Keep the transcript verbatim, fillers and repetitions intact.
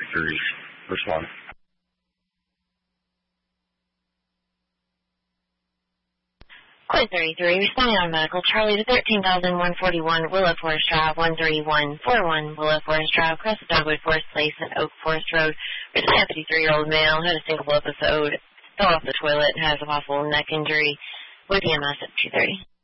thirty-three. Respond. Quinn thirty-three, responding on medical. Charlie to thirteen thousand one forty-one Willow Forest Drive, one three one four one Willow Forest Drive, across the Dogwood Forest Place and Oak Forest Road. There's a fifty-three-year-old male, had a single episode, fell off the toilet, has a possible neck injury, with E M S at two thirty.